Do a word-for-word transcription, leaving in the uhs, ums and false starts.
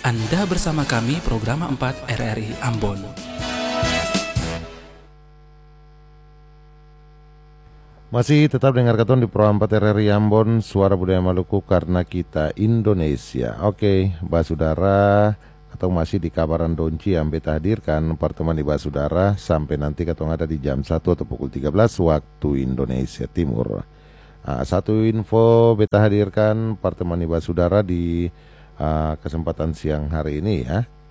Anda bersama kami Program empat R R I Ambon. Masih tetap dengar keton di Pro empat R R I Ambon, Suara Budaya Maluku karena kita Indonesia. Oke, Basudara, atau masih di kabaran Donci yang beta hadirkan pertemuan di Basudara sampai nanti ketong ada di jam satu atau pukul tiga belas waktu Indonesia Timur. Nah, satu info beta hadirkan pertemuan di Basudara di uh, kesempatan siang hari ini ya.